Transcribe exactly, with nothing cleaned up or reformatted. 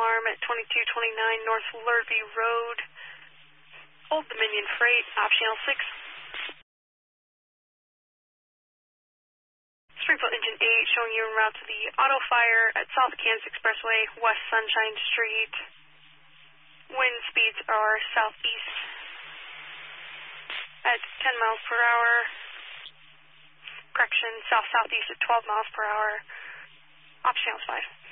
alarm at twenty-two twenty-nine North Lurvy Road. Old Dominion Freight, optional six. Springfield Engine eight showing you en route to the auto fire at South Kansas Expressway, West Sunshine Street. Wind speeds are southeast at ten miles per hour. Correction, south-southeast at twelve miles per hour. Option five.